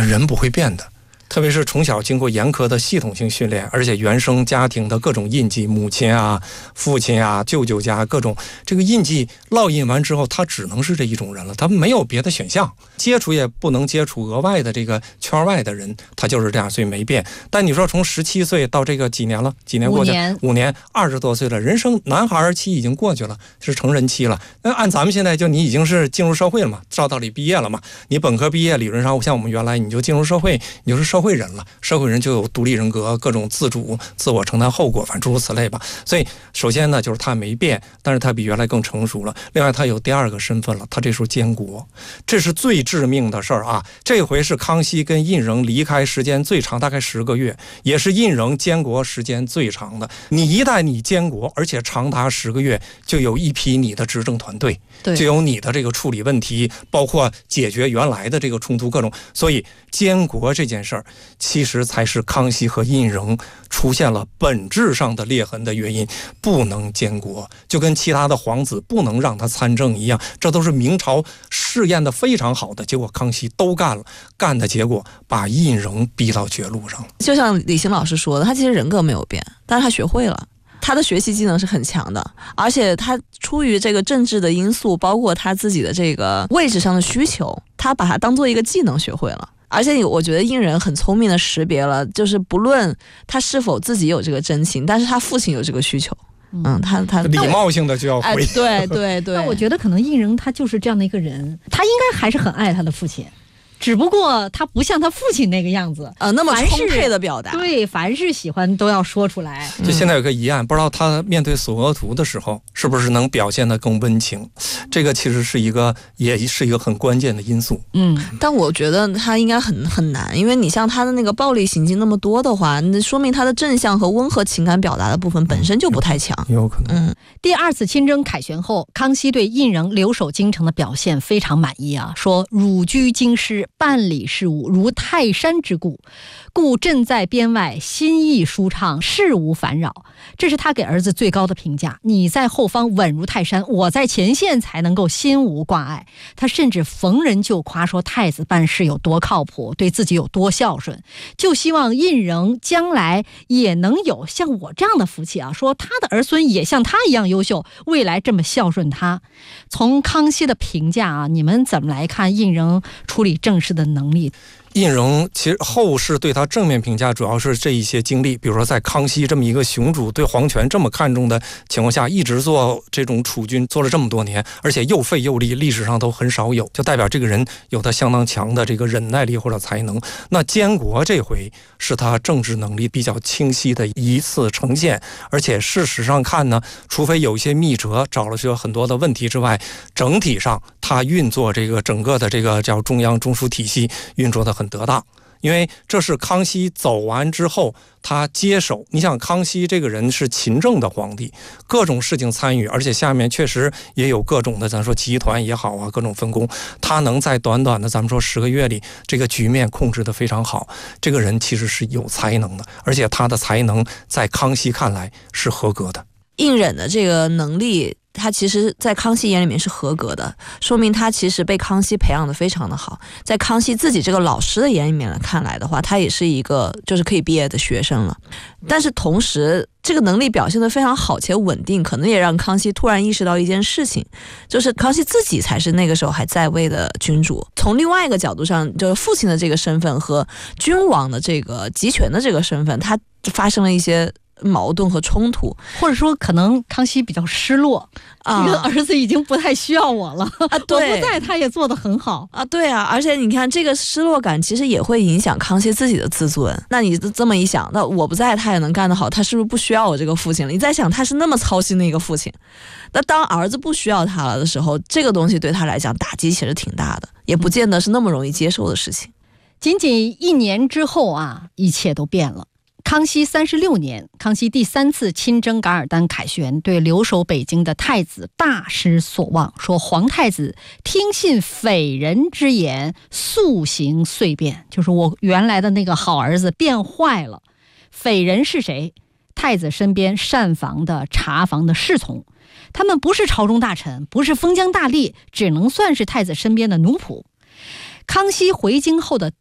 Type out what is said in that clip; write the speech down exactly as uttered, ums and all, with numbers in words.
人不会变的。特别是从小经过严苛的系统性训练，而且原生家庭的各种印记，母亲啊、父亲啊、舅舅家各种这个印记烙印完之后，他只能是这一种人了，他没有别的选项，接触也不能接触额外的这个圈外的人，他就是这样，所以没变。但你说从十七岁到这个几年了，几年过去，五年，二十多岁了，人生男孩期已经过去了，是成人期了。那按咱们现在就你已经是进入社会了嘛，照道理毕业了嘛，你本科毕业，理论上像我们原来你就进入社会，你就是社会人了，社会人就有独立人格，各种自主、自我承担后果，反正诸如此类吧。所以首先呢，就是他没变，但是他比原来更成熟了。另外，他有第二个身份了，他这时候监国，这是最致命的事儿啊！这回是康熙跟胤禛离开时间最长，大概十个月，也是胤禛监国时间最长的。你一旦你监国，而且长达十个月，就有一批你的执政团队，就有你的这个处理问题，包括解决原来的这个冲突各种。所以监国这件事儿，其实才是康熙和胤禛出现了本质上的裂痕的原因，不能监国，就跟其他的皇子不能让他参政一样，这都是明朝试验的非常好的，结果康熙都干了，干的结果把胤禛逼到绝路上了。 就像李行老师说的，他其实人格没有变，但是他学会了。他的学习技能是很强的，而且他出于这个政治的因素，包括他自己的这个位置上的需求，他把它当做一个技能学会了。而且我觉得胤禛很聪明的识别了，就是不论他是否自己有这个真情，但是他父亲有这个需求，嗯，他他礼貌性的就要回、哎、 对对对。 那我觉得可能胤禛他就是这样的一个人，他应该还是很爱他的父亲，只不过他不像他父亲那个样子， 呃，那么充沛的表达。 对，凡是喜欢都要说出来。 就现在有个疑案，不知道他面对索额图的时候，是不是能表现得更温情？这个其实是一个，也是一个很关键的因素。 嗯，但我觉得他应该很很难，因为你像他的那个暴力行径那么多的话，那说明他的正向和温和情感表达的部分本身就不太强。 有可能。 嗯，第二次亲征凯旋后，康熙对胤禛留守京城的表现非常满意啊，说汝居京师，办理事务如泰山之固，故朕在边外心意舒畅，事无烦扰。这是他给儿子最高的评价。你在后方稳如泰山，我在前线才能够心无挂碍。他甚至逢人就夸说太子办事有多靠谱，对自己有多孝顺，就希望胤禛将来也能有像我这样的福气啊，说他的儿孙也像他一样优秀，未来这么孝顺他。从康熙的评价啊，你们怎么来看胤禛处理政事的能力？ 胤禛其实后世对他正面评价主要是这一些经历，比如说在康熙这么一个雄主对皇权这么看重的情况下，一直做这种储君做了这么多年，而且又费又力，历史上都很少有，就代表这个人有他相当强的这个忍耐力或者才能。那监国这回是他政治能力比较清晰的一次呈现，而且事实上看呢，除非有一些密折找了些很多的问题之外，整体上他运作这个整个的这个叫中央中枢体系运作的很得当。因为这是康熙走完之后他接手，你想康熙这个人是勤政的皇帝，各种事情参与，而且下面确实也有各种的咱说集团也好啊，各种分工，他能在短短的咱们说十个月里这个局面控制得非常好，这个人其实是有才能的，而且他的才能在康熙看来是合格的。 胤禛的这个能力他其实在康熙眼里面是合格的，说明他其实被康熙培养的非常的好，在康熙自己这个老师的眼里面看来的话，他也是一个就是可以毕业的学生了。但是同时这个能力表现得非常好且稳定，可能也让康熙突然意识到一件事情，就是康熙自己才是那个时候还在位的君主。从另外一个角度上，就是父亲的这个身份和君王的这个集权的这个身份，他发生了一些矛盾和冲突， 或者说可能康熙比较失落，啊、这个儿子已经不太需要我了啊，对，我不在他也做得很好啊，对啊，而且你看这个失落感其实也会影响康熙自己的自尊。那你这么一想，那我不在他也能干得好，他是不是不需要我这个父亲了？你在想他是那么操心的一个父亲，那当儿子不需要他了的时候，这个东西对他来讲打击其实挺大的，也不见得是那么容易接受的事情。 仅仅一年之后啊，一切都变了。康熙三十六年，康熙第三次亲征噶尔丹凯旋，对留守北京的太子大失所望，说皇太子听信匪人之言，速行遂变，就是我原来的那个好儿子变坏了。匪人是谁？太子身边膳房的茶房的侍从，他们不是朝中大臣，不是封疆大吏，只能算是太子身边的奴仆。康熙回京后的